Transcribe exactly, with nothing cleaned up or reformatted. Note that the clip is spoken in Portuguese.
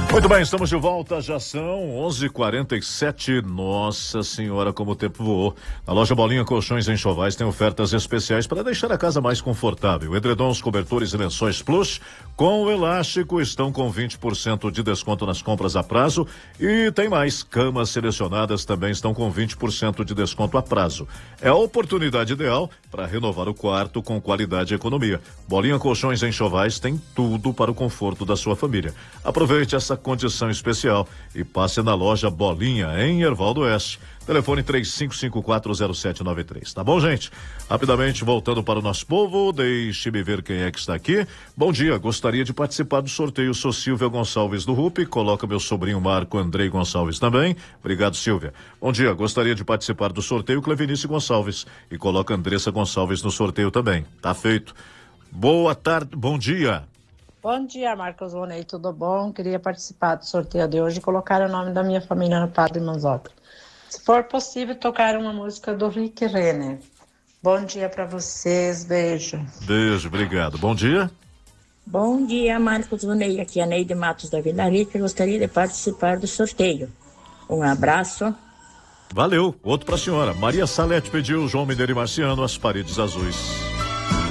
Muito bem, estamos de volta, já são onze e quarenta e sete. Nossa senhora, como o tempo voou. Na loja Bolinha Colchões Enxovais tem ofertas especiais para deixar a casa mais confortável. Edredons, cobertores e lençóis Plus com o elástico estão com vinte por cento de desconto nas compras a prazo e tem mais. Camas selecionadas também estão com vinte por cento de desconto a prazo. É a oportunidade ideal para renovar o quarto com qualidade e economia. Bolinha Colchões Enxovais tem tudo para o conforto da sua família. Aproveite essa condição especial e passe na loja Bolinha em Hervaldo Oeste. Telefone três cinco cinco quatro zero sete nove três. Tá bom, gente? Rapidamente voltando para o nosso povo, deixe-me ver quem é que está aqui. Bom dia, gostaria de participar do sorteio. Sou Silvia Gonçalves do R U P, coloca meu sobrinho Marco Andrei Gonçalves também. Obrigado, Silvia. Bom dia, gostaria de participar do sorteio Clevinice Gonçalves e coloca Andressa Gonçalves no sorteio também. Tá feito. Boa tarde, bom dia. Bom dia, Marcos Ronei, tudo bom? Queria participar do sorteio de hoje e colocar o nome da minha família no Padre Manzotti. Se for possível, tocar uma música do Rick Renner. Bom dia para vocês, beijo. Beijo, obrigado. Bom dia. Bom dia, Marcos Ronei, aqui é a Neide Matos da Vila Rica, gostaria de participar do sorteio. Um abraço. Valeu, outro para a senhora. Maria Salete pediu João Mineiro e Marciano, As Paredes Azuis.